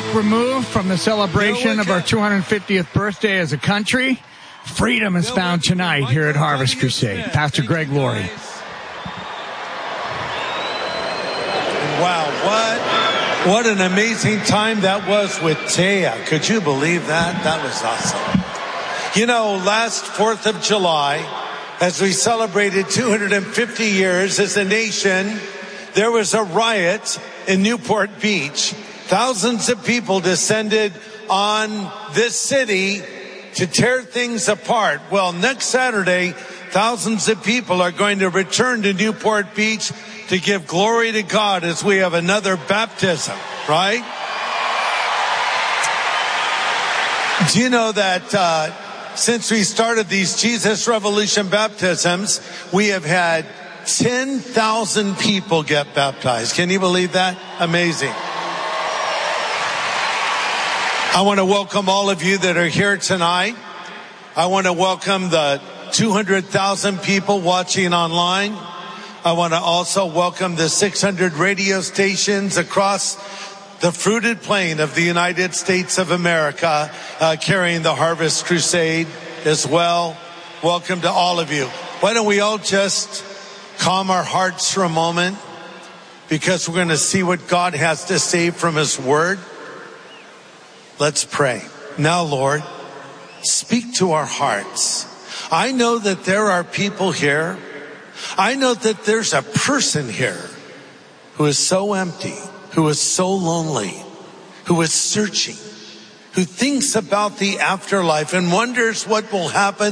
week removed from the celebration of our 250th birthday as a country. Freedom is found tonight here at Harvest Crusade. Pastor Greg Laurie. Wow, what an amazing time that was with Taya. Could you believe that? That was awesome. You know, last 4th of July, as we celebrated 250 years as a nation, there was a riot in Newport Beach. Thousands of people descended on this city to tear things apart. Well, next Saturday, thousands of people are going to return to Newport Beach to give glory to God as we have another baptism, right? Do you know that since we started these Jesus Revolution baptisms, we have had 10,000 people get baptized. Can you believe that? Amazing. I want to welcome all of you that are here tonight. I want to welcome the 200,000 people watching online. I want to also welcome the 600 radio stations across the fruited plain of the United States of America, carrying the Harvest Crusade as well. Welcome to all of you. Why don't we all just calm our hearts for a moment, because we're going to see what God has to say from His Word. Let's pray. Now, Lord, speak to our hearts. I know that there are people here. I know that there's a person here who is so empty, who is so lonely, who is searching, who thinks about the afterlife and wonders what will happen